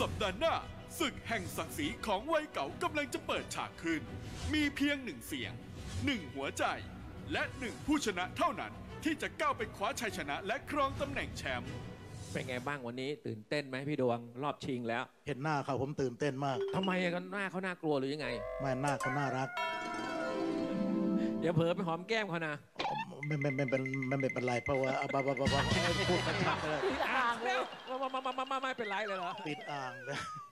สัปดาห์หน้าศึกแห่งศักดิ์ศรีของวัยเก่ากำลังจะเปิดฉากขึ้น มีเพียงหนึ่งเสียงหนึ่งหัวใจ และหนึ่งผู้ชนะเท่านั้นที่จะก้าวไปคว้าชัยชนะและครองตำแหน่งแชมป์เป็นไงบ้างวันนี้ตื่นเต้นไหมพี่ดวงรอบชิงแล้วเห็นหน้าเขาผมตื่นเต้นมากทำไมกันหน้าเขาน่ากลัวหรือยังไงแม่หน้าเขาน่ารักอย่าเผลอไปหอมแก้มเขานะไม่เป็นไรเพราะว่าบ้าพูดมันชัดเลยอ่างแล้วไม่เป็นไรเลยเหรอติดอ่างเลย